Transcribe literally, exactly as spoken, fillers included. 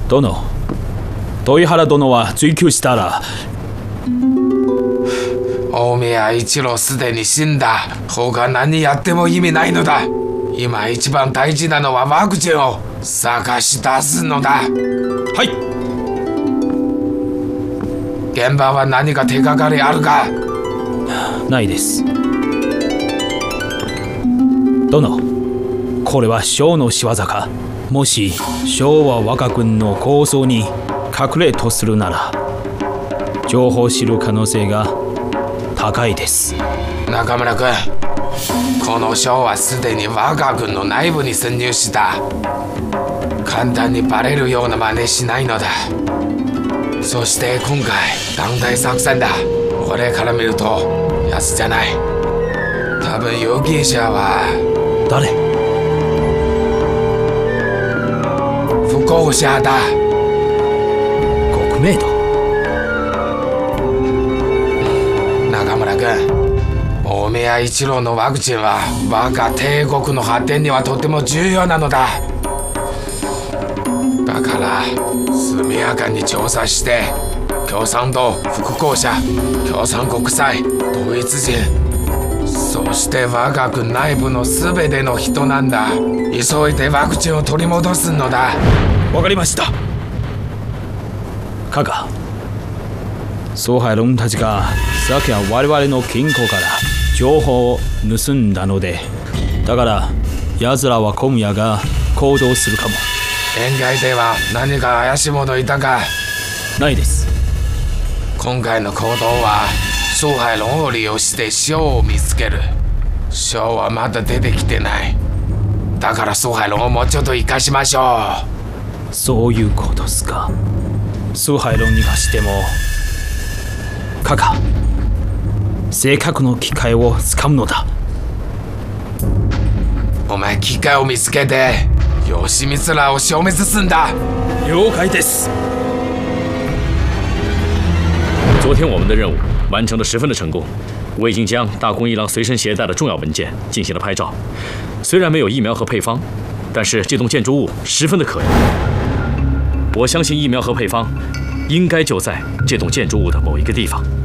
殿、豊原殿は追求したら。 大宮一郎すでに死んだ。他何やっても意味ないのだ。今一番大事なのはワクチンを探し出すのだ。 はい。 現場は何か手がかりあるか？ ないです。殿、これは将の仕業か？もし将は我が軍の構想に隠れとするなら、情報を知る可能性が高いです。 中村君、この将はすでに我が軍の内部に潜入した。簡単にバレるような真似しないのだ。そして今回団体作戦だ。俺から見ると安じゃない。多分容疑者は誰？ 不幸者だ。 国名と中村君、大宮一郎のワクチンは我が帝国の発展にはとても重要なのだ。だから速やかに調査して、共産党、復興者、共産国際、ドイツ人、そして我が軍内部の全ての人なんだ。急いでワクチンを取り戻すのだ。 わかりました。カカ、ソハイロンたちが昨夜我々の金庫から情報を盗んだので、だから奴らは今夜が行動するかも。 沿街では何か怪しい者いたか？ ないです。 今回の行動はソハイロンを利用して将を見つける。将はまだ出てきてない。だからソハイロンをもうちょっと生かしましょう。そういうことっすか。ソハイロンに貸しても、カカ、正確の機会をつかむのだ。 お前機会を見つけて吉光らを消滅すんだ。 了解です。 昨天我们的任务完成得十分的成功，我已经将大宫一郎随身携带的重要文件进行了拍照。虽然没有疫苗和配方，但是这栋建筑物十分的可疑。我相信疫苗和配方应该就在这栋建筑物的某一个地方。